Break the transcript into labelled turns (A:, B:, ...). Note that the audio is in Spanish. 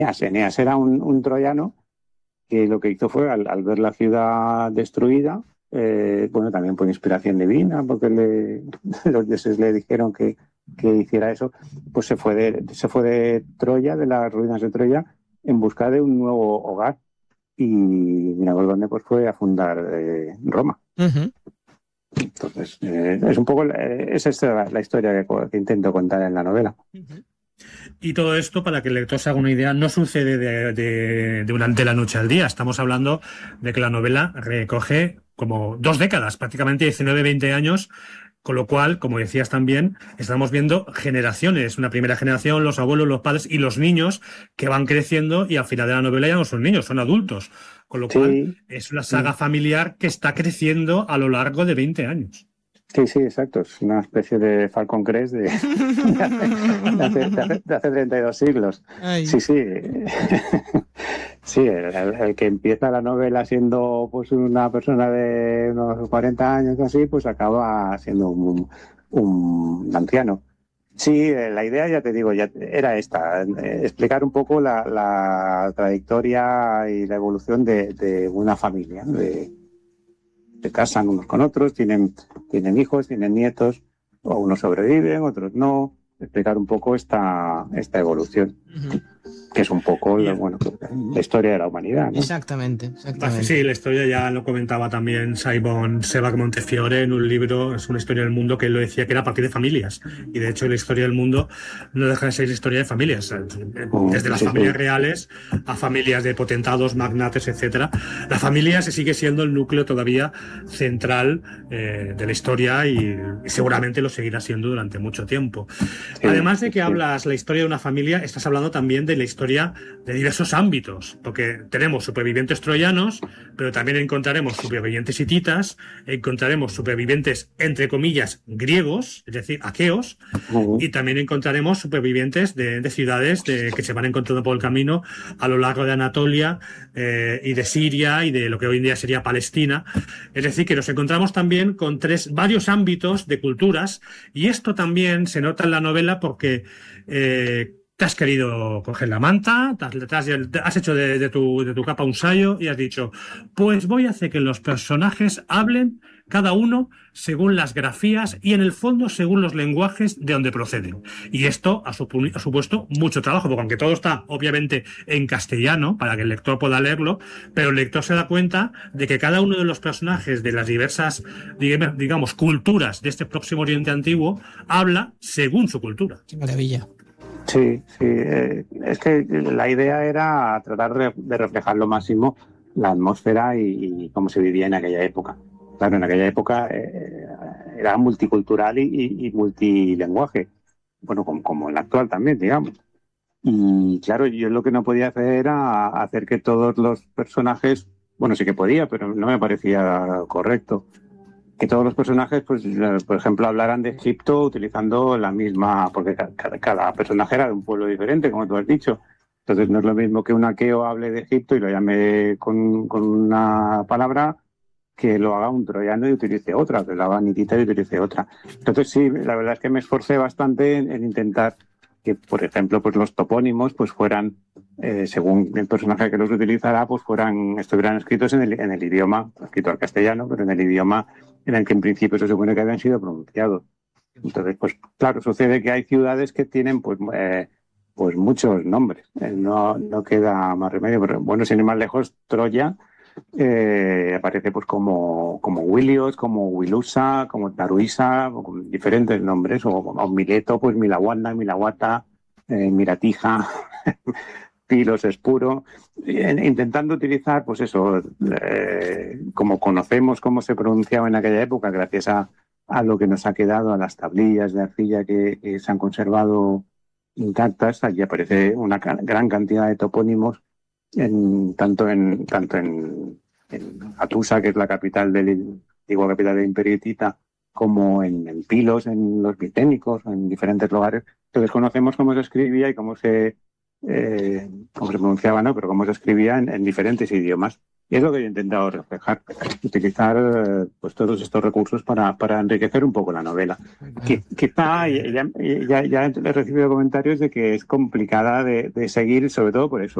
A: Eneas era un troyano que lo que hizo fue, al ver la ciudad destruida, bueno, también por inspiración divina, porque los dioses le dijeron que hiciera eso, pues se fue de Troya, de las ruinas de Troya, en busca de un nuevo hogar. Y mira por dónde pues fue a fundar Roma.
B: Ujú.
A: Entonces, es un poco, es esta la historia que intento contar en la novela.
C: Y todo esto, para que el lector se haga una idea, no sucede de la noche al día. Estamos hablando de que la novela recoge como 2 décadas, prácticamente 19, 20 años, con lo cual, como decías también, estamos viendo generaciones. Una primera generación, los abuelos, los padres y los niños que van creciendo y al final de la novela ya no son niños, son adultos. Con lo cual,
A: Sí,
C: es una saga familiar que está creciendo a lo largo de 20 años.
A: sí, sí, exacto. Es una especie de Falcon Crest de hace 32 siglos.
B: Ay.
A: Sí, sí. Sí, el que empieza la novela siendo pues una persona de unos 40 años o así, pues acaba siendo un anciano. Sí, la idea, ya te digo, ya era esta, explicar un poco la trayectoria y la evolución de una familia, ¿no? Se casan unos con otros, tienen hijos, tienen nietos, o unos sobreviven, otros no, explicar un poco esta evolución,
B: Ujú.
A: que es un poco bueno, la historia de la humanidad, ¿no?
B: Exactamente, exactamente.
C: Sí, la historia ya lo comentaba también Simon Sebag Montefiore en un libro, es una historia del mundo, que él lo decía que era a partir de familias. Y de hecho la historia del mundo no deja de ser historia de familias, desde las
A: Sí,
C: familias
A: sí.
C: reales a familias de potentados, magnates, etcétera. La familia se sigue siendo el núcleo todavía central de la historia y seguramente lo seguirá siendo durante mucho tiempo.
A: Sí,
C: Además de que
A: sí.
C: hablas la historia de una familia, estás hablando también de la historia de diversos ámbitos, porque tenemos supervivientes troyanos, pero también encontraremos supervivientes hititas, encontraremos supervivientes, entre comillas, griegos, es decir, aqueos, y también encontraremos supervivientes de ciudades que se van encontrando por el camino a lo largo de Anatolia y de Siria y de lo que hoy en día sería Palestina. Es decir, que nos encontramos también con varios ámbitos de culturas, y esto también se nota en la novela porque te has querido coger la manta, has hecho de tu capa un sayo y has dicho, pues voy a hacer que los personajes hablen cada uno según las grafías y en el fondo según los lenguajes de donde proceden. Y esto ha supuesto mucho trabajo, porque aunque todo está obviamente en castellano para que el lector pueda leerlo, pero el lector se da cuenta de que cada uno de los personajes de las diversas, digamos, culturas de este próximo Oriente Antiguo habla según su cultura.
B: Qué maravilla.
A: Sí, sí. Es que la idea era tratar de reflejar lo máximo la atmósfera y cómo se vivía en aquella época. Claro, en aquella época era multicultural y multilingüaje. Bueno, como en la actual también, digamos. Y claro, yo lo que no podía hacer era hacer que todos los personajes, bueno, sí que podía, pero no me parecía correcto que todos los personajes, pues, por ejemplo, hablaran de Egipto utilizando la misma, porque cada personaje era de un pueblo diferente, como tú has dicho. Entonces no es lo mismo que un aqueo hable de Egipto y lo llame con una palabra, que lo haga un troyano y utilice otra, que lo haga hitita y utilice otra. Entonces sí, la verdad es que me esforcé bastante en intentar que, por ejemplo, pues los topónimos pues fueran, según el personaje que los utilizará, pues estuvieran escritos en el idioma, escrito al castellano, pero en el idioma en el que en principio se supone que habían sido pronunciados. Entonces, pues claro, sucede que hay ciudades que tienen pues muchos nombres. No queda más remedio. Pero bueno, sin ir más lejos, Troya aparece pues como Wilios, como Wilusa, como Taruisa, con diferentes nombres, o Mileto, pues Milawanda, Milawata, Miratija, Pilos, Espuro, intentando utilizar, pues eso, como conocemos cómo se pronunciaba en aquella época, gracias a lo que nos ha quedado, a las tablillas de arcilla que se han conservado intactas. Allí aparece una gran cantidad de topónimos, tanto en Atusa, que es la capital antigua capital del Imperio Hitita, como en Pilos, en los Miténicos, en diferentes lugares. Entonces conocemos cómo se escribía y cómo se pronunciaba, ¿no? Pero cómo se escribía en diferentes idiomas. Y es lo que yo he intentado reflejar, utilizar pues todos estos recursos para enriquecer un poco la novela. Quizá ya he recibido comentarios de que es complicada de seguir, sobre todo por eso,